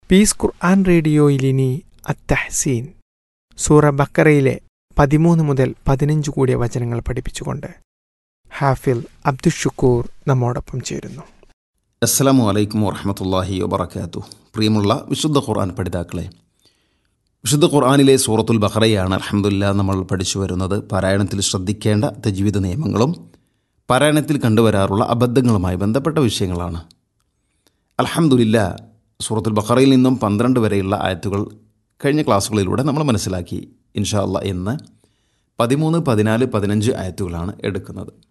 Piece ഖുർആൻ റേഡിയോയിലിനി അത്തഹ്സീൻ സൂറ ബക്കറയിലെ 13 മുതൽ 15 കൂടിയ വചനങ്ങൾ പഠിപ്പിച്ചുകൊണ്ട് ഹാഫിൽ അബ്ദുഷുക്കൂർ നമ്മോടൊപ്പം ചേരുന്നു. അസ്സലാമു അലൈക്കും വറഹ്മത്തുള്ളാഹി വബറകാതുഹു. പ്രിയമുള്ള വിശുദ്ധ ഖുർആൻ പഠിതാക്കളെ, വിശുദ്ധ ഖുർആനിലെ സൂറത്തുൽ ബഖറയാണ് അൽഹംദുലില്ലാഹ് നമ്മൾ പഠിച്ചു വരുന്നത്. പാരായണത്തിൽ ശ്രദ്ധിക്കേണ്ട തജ്വീദ് നിയമങ്ങളും പാരായണത്തിൽ കണ്ടുവരാറുള്ള അബദ്ധങ്ങളുമായി ബന്ധപ്പെട്ട വിഷയങ്ങളാണ്. അൽഹംദുലില്ലാഹ്, സൂറത്തുൽ ബഖറയിൽ നിന്നും 12 വരെയുള്ള ആയത്തുകൾ കഴിഞ്ഞ ക്ലാസ്സുകളിലൂടെ നമ്മൾ മനസ്സിലാക്കി. ഇൻഷാ അല്ലാഹ് ഇന്ന് 13, 14, 15 ആയത്തുകളാണ് എടുക്കുന്നത്.